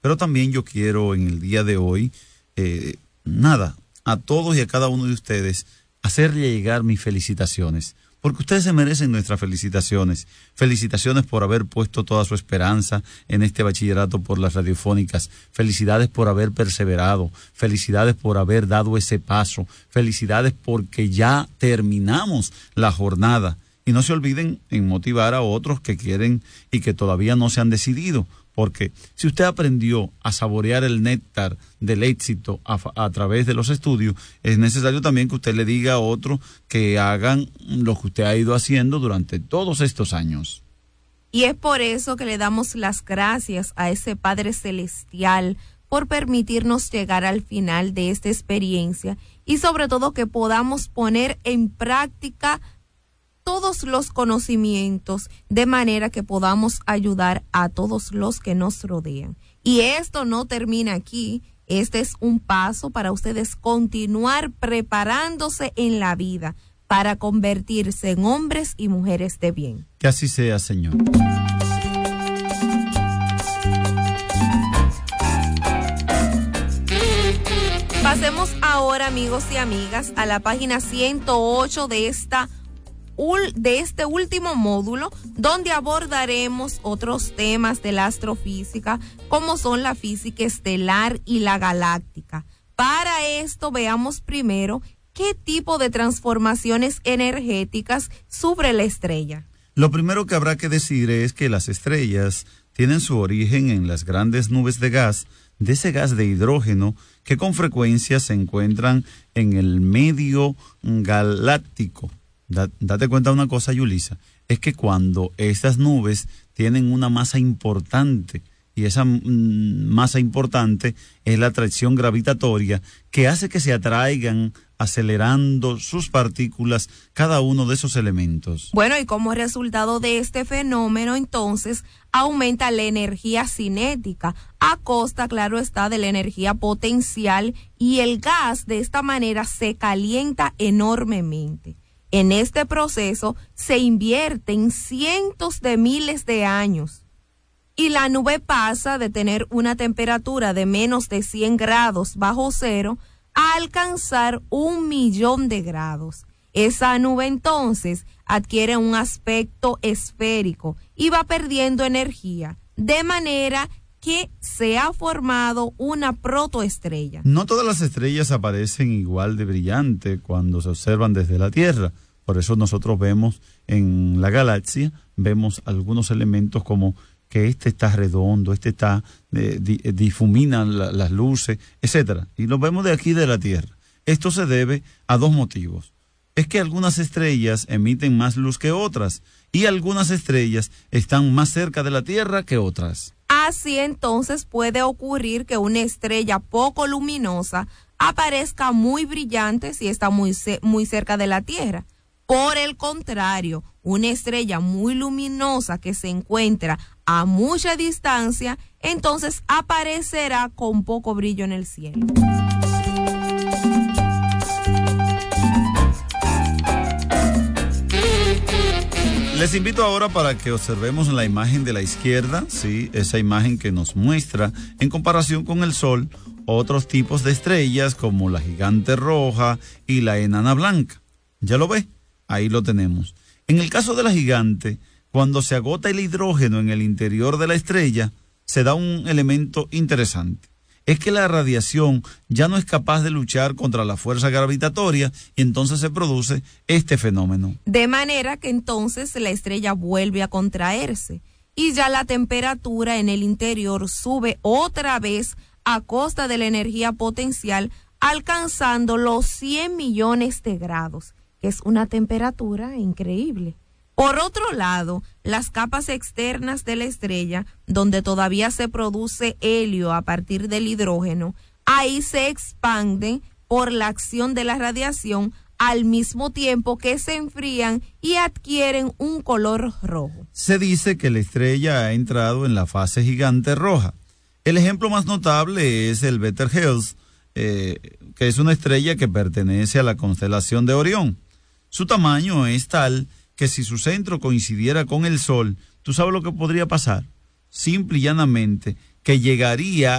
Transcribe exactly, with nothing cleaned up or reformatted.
Pero también yo quiero en el día de hoy, eh, nada, a todos y a cada uno de ustedes, hacerle llegar mis felicitaciones. Porque ustedes se merecen nuestras felicitaciones. Felicitaciones por haber puesto toda su esperanza en este bachillerato por las radiofónicas. Felicidades por haber perseverado. Felicidades por haber dado ese paso. Felicidades porque ya terminamos la jornada. Y no se olviden en motivar a otros que quieren y que todavía no se han decidido. Porque si usted aprendió a saborear el néctar del éxito a, a través de los estudios, es necesario también que usted le diga a otros que hagan lo que usted ha ido haciendo durante todos estos años. Y es por eso que le damos las gracias a ese Padre Celestial por permitirnos llegar al final de esta experiencia y sobre todo que podamos poner en práctica todos los conocimientos de manera que podamos ayudar a todos los que nos rodean. Y esto no termina aquí. Este es un paso para ustedes continuar preparándose en la vida para convertirse en hombres y mujeres de bien. Que así sea, Señor. Pasemos ahora, amigos y amigas, a la página ciento ocho de esta de este último módulo, donde abordaremos otros temas de la astrofísica, como son la física estelar y la galáctica. Para esto, veamos primero qué tipo de transformaciones energéticas sufre la estrella. Lo primero que habrá que decir es que las estrellas tienen su origen en las grandes nubes de gas, de ese gas de hidrógeno que con frecuencia se encuentran en el medio galáctico. Date cuenta de una cosa, Yulisa, es que cuando estas nubes tienen una masa importante, y esa mm, masa importante es la atracción gravitatoria que hace que se atraigan acelerando sus partículas cada uno de esos elementos. Bueno, y como resultado de este fenómeno, entonces, aumenta la energía cinética, a costa, claro está, de la energía potencial, y el gas de esta manera se calienta enormemente. En este proceso se invierten cientos de miles de años y la nube pasa de tener una temperatura de menos de cien grados bajo cero a alcanzar un millón de grados. Esa nube entonces adquiere un aspecto esférico y va perdiendo energía, de manera que se ha formado una protoestrella. No todas las estrellas aparecen igual de brillante cuando se observan desde la Tierra. Por eso nosotros vemos en la galaxia, vemos algunos elementos como que este está redondo, este está, eh, di, difumina la, las luces, etcétera. Y lo vemos de aquí de la Tierra. Esto se debe a dos motivos. Es que algunas estrellas emiten más luz que otras y algunas estrellas están más cerca de la Tierra que otras. Así entonces puede ocurrir que una estrella poco luminosa aparezca muy brillante si está muy, muy cerca de la Tierra. Por el contrario, una estrella muy luminosa que se encuentra a mucha distancia, entonces aparecerá con poco brillo en el cielo. Les invito ahora para que observemos la imagen de la izquierda, sí, esa imagen que nos muestra, en comparación con el Sol, otros tipos de estrellas como la gigante roja y la enana blanca. ¿Ya lo ve? Ahí lo tenemos. En el caso de la gigante, cuando se agota el hidrógeno en el interior de la estrella, se da un elemento interesante. Es que la radiación ya no es capaz de luchar contra la fuerza gravitatoria y entonces se produce este fenómeno. De manera que entonces la estrella vuelve a contraerse y ya la temperatura en el interior sube otra vez a costa de la energía potencial, alcanzando los cien millones de grados, que es una temperatura increíble. Por otro lado, las capas externas de la estrella, donde todavía se produce helio a partir del hidrógeno, ahí se expanden por la acción de la radiación al mismo tiempo que se enfrían y adquieren un color rojo. Se dice que la estrella ha entrado en la fase gigante roja. El ejemplo más notable es el Betelgeuse, eh, que es una estrella que pertenece a la constelación de Orión. Su tamaño es tal que si su centro coincidiera con el Sol, ¿tú sabes lo que podría pasar? Simple y llanamente que llegaría